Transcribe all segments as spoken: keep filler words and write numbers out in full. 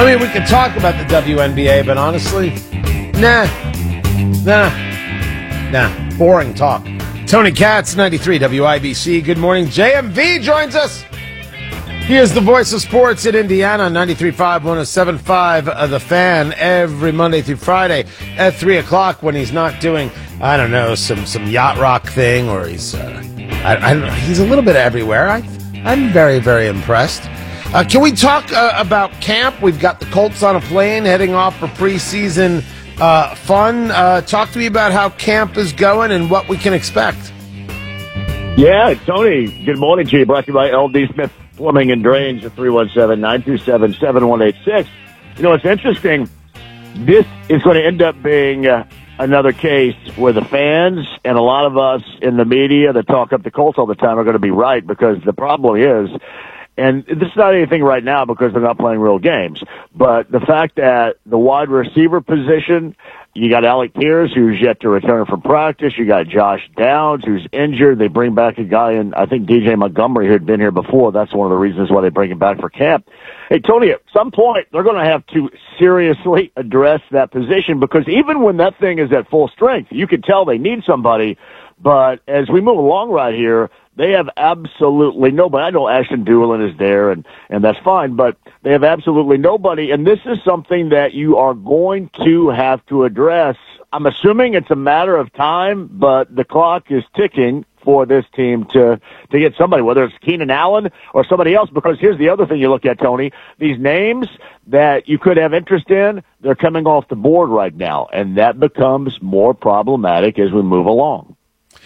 I mean, we could talk about the W N B A, but honestly, nah, nah, nah, boring talk. Tony Katz, ninety-three W I B C. Good morning. J M V joins us. He is the voice of sports in Indiana, ninety-three point five, one oh seven point five, uh, The Fan, every Monday through Friday at three o'clock when he's not doing, I don't know, some, some yacht rock thing, or he's, uh, I, I don't know, he's a little bit everywhere. I, I'm very, very impressed. Uh, can we talk uh, about camp? We've got the Colts on a plane heading off for preseason uh, fun. Uh, talk to me about how camp is going and what we can expect. Yeah, Tony, good morning to you. Brought to you by L D Smith Plumbing and Drains at three one seven, nine two seven, seven one eight six. You know, it's interesting. This is going to end up being uh, another case where the fans and a lot of us in the media that talk up the Colts all the time are going to be right, because the problem is, and this is not anything right now because they're not playing real games, but the fact that the wide receiver position, you got Alec Pierce, who's yet to return from practice. You got Josh Downs, who's injured. They bring back a guy in, I think, D J Montgomery, who had been here before. That's one of the reasons why they bring him back for camp. Hey, Tony, at some point, they're going to have to seriously address that position, because even when that thing is at full strength, you can tell they need somebody. But as we move along right here, they have absolutely nobody. I know Ashton Doolin is there, and, and that's fine, but they have absolutely nobody, and this is something that you are going to have to address. I'm assuming it's a matter of time, but the clock is ticking for this team to, to get somebody, whether it's Keenan Allen or somebody else, because here's the other thing you look at, Tony. These names that you could have interest in, they're coming off the board right now, and that becomes more problematic as we move along.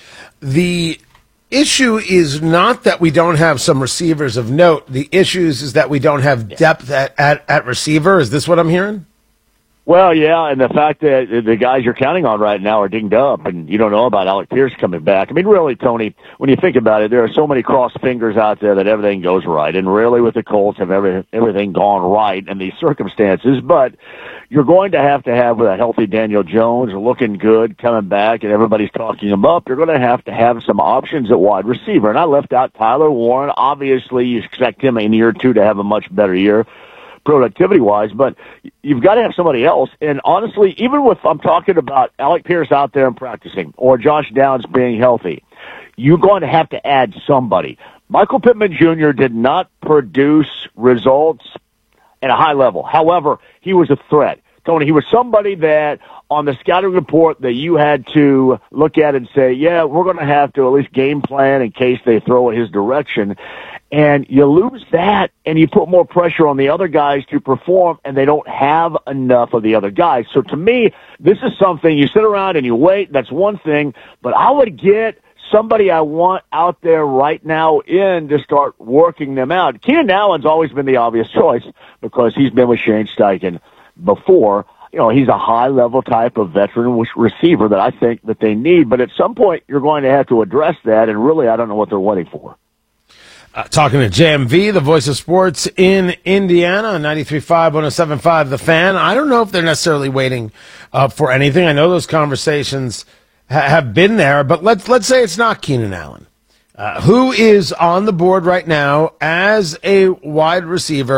The issue is not that we don't have some receivers of note. The issue is that we don't have depth at, at, at receiver. Is this what I'm hearing? Well, yeah, and the fact that the guys you're counting on right now are dinged up, and you don't know about Alec Pierce coming back. I mean, really, Tony, when you think about it, there are so many crossed fingers out there that everything goes right, and really with the Colts have every, everything gone right in these circumstances, but you're going to have to have, with a healthy Daniel Jones looking good, coming back, and everybody's talking him up, you're going to have to have some options at wide receiver. And I left out Tyler Warren. Obviously, you expect him in year two to have a much better year productivity-wise, but you've got to have somebody else. And honestly, even with, I'm talking about Alec Pierce out there and practicing, or Josh Downs being healthy, you're going to have to add somebody. Michael Pittman Junior did not produce results at a high level. However, he was a threat. Tony, he was somebody that on the scouting report that you had to look at and say, yeah, we're going to have to at least game plan in case they throw it his direction. And you lose that, and you put more pressure on the other guys to perform, and they don't have enough of the other guys. So to me, this is something you sit around and you wait. That's one thing. But I would get somebody I want out there right now in to start working them out. Keenan Allen's always been the obvious choice because he's been with Shane Steichen before. You know, he's a high-level type of veteran receiver that I think that they need. But at some point, you're going to have to address that, and really I don't know what they're waiting for. Uh, talking to J M V, the voice of sports in Indiana, ninety-three point five, one oh seven point five, The Fan. I don't know if they're necessarily waiting uh, for anything. I know those conversations ha- have been there, but let's let's say it's not Keenan Allen. Uh, who is on the board right now as a wide receiver